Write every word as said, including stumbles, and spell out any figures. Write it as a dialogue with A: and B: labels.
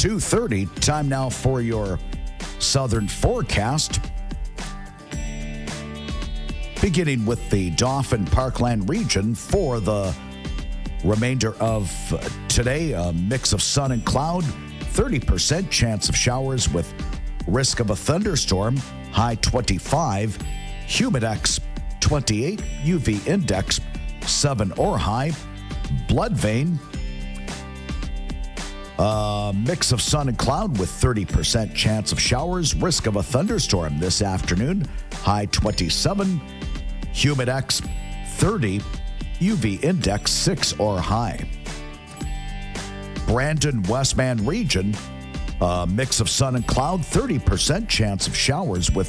A: two thirty. Time now for your southern forecast. Beginning with the Dauphin Parkland region for the remainder of today, a mix of sun and cloud, thirty percent chance of showers with risk of a thunderstorm, high twenty-five, humidex twenty-eight, U V index seven or high, blood vein, a mix of sun and cloud with thirty percent chance of showers, risk of a thunderstorm this afternoon, high twenty-seven, humidex thirty, U V index six or high. Brandon Westman region, a mix of sun and cloud, thirty percent chance of showers with